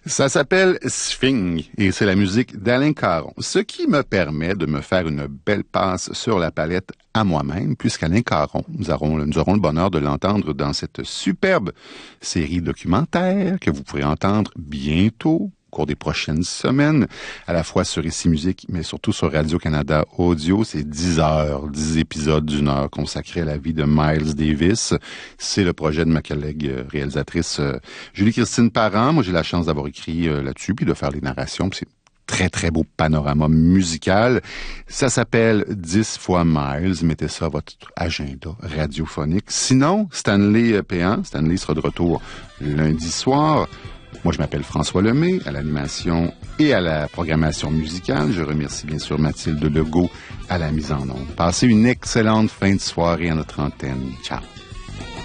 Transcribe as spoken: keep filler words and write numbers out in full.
Ça s'appelle Sphinx et c'est la musique d'Alain Caron, ce qui me permet de me faire une belle passe sur la palette à moi-même, puisqu'Alain Caron, nous aurons, nous aurons le bonheur de l'entendre dans cette superbe série documentaire que vous pourrez entendre bientôt, au cours des prochaines semaines, à la fois sur Ici Musique, mais surtout sur Radio-Canada Audio. C'est dix heures, dix épisodes d'une heure consacrés à la vie de Miles Davis. C'est le projet de ma collègue réalisatrice Julie-Christine Parent. Moi, j'ai la chance d'avoir écrit là-dessus, puis de faire les narrations. Puis c'est très, très beau panorama musical. Ça s'appelle dix fois Miles. Mettez ça à votre agenda radiophonique. Sinon, Stanley Péan, Stanley sera de retour lundi soir. Moi, je m'appelle François Lemay, à l'animation et à la programmation musicale. Je remercie bien sûr Mathilde Legault à la mise en onde. Passez une excellente fin de soirée à notre antenne. Ciao.